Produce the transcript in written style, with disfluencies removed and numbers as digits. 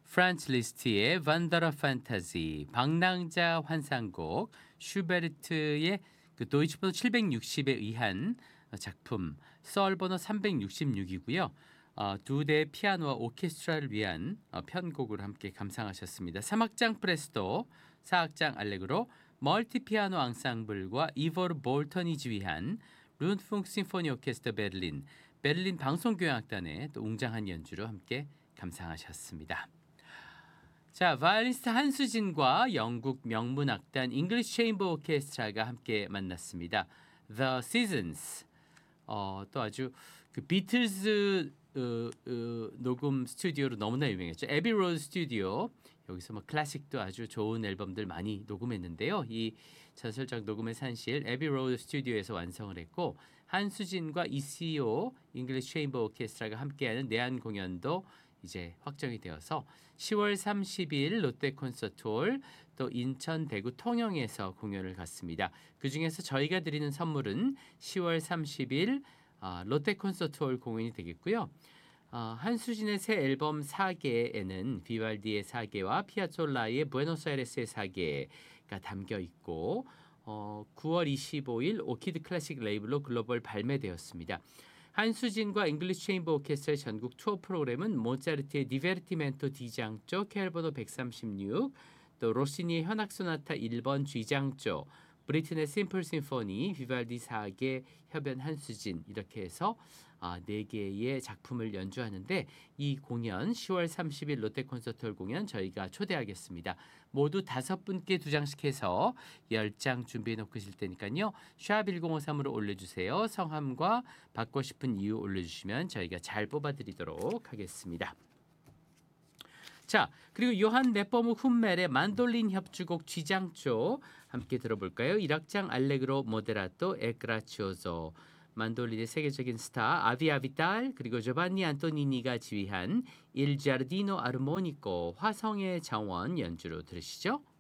프란츠 리스트의 vanderer Fantasy, 방랑자 환상곡, 슈베르트의 그 도이치 번호 760에 의한 작품 썰 번호 366이고요. 두 대의 피아노와 오케스트라를 위한 편곡을 함께 감상하셨습니다. 3악장 프레스토, 4악장 알레그로, 멀티 피아노 앙상블과 이보르 볼턴이 지휘한 룬풍 심포니 오케스트라 베를린 방송교향악단의 또 웅장한 연주로 함께 감상하셨습니다. 자, 바이올리스트 한수진과 영국 명문악단 잉글리시 체인버 오케스트라가 함께 만났습니다. The Seasons. 또 아주 그 비틀즈 녹음 스튜디오로 너무나 유명했죠. 에비 로드 스튜디오. 여기서 뭐 클래식도 아주 좋은 앨범들 많이 녹음했는데요. 이 전설적 녹음의 산실 에비 로드 스튜디오에서 완성을 했고 한수진과 ECO 잉글리시 체인버 오케스트라가 함께하는 내한 공연도 이제 확정이 되어서 10월 30일 롯데 콘서트홀 또 인천 대구 통영에서 공연을 갖습니다. 그중에서 저희가 드리는 선물은 10월 30일 롯데 콘서트홀 공연이 되겠고요. 한수진의 새 앨범 사계에는 비발디의 사계와 피아촐라의 부에노스아이레스의 사계가 담겨 있고 9월 25일 오키드 클래식 레이블로 글로벌 발매되었습니다. 한수진과 잉글리시 체인버 오케스트라의 전국 투어 프로그램은 모차르트의 디베르티멘토 D장조 켈번호 136, 또 로시니의 현악소나타 1번 G장조, 브리튼의 심플 심포니, 비발디 4개, 협연 한수진 이렇게 해서 4개의 작품을 연주하는데 이 공연 10월 30일 롯데 콘서트홀 공연 저희가 초대하겠습니다. 모두 5분께 2장씩 해서 10장 준비해 놓고 계실 테니까요. 샵 1053으로 올려주세요. 성함과 받고 싶은 이유 올려주시면 저희가 잘 뽑아드리도록 하겠습니다. 자, 그리고 요한 네포무 훈멜의 만돌린 협주곡 G장조 함께 들어볼까요? 1악장 알레그로 모데라토 에 그라치오소, 만돌린의 세계적인 스타 아비아비탈 그리고 조반니 안토니니가 지휘한 일 자르디노 아르모니코 화성의 정원 연주로 들으시죠.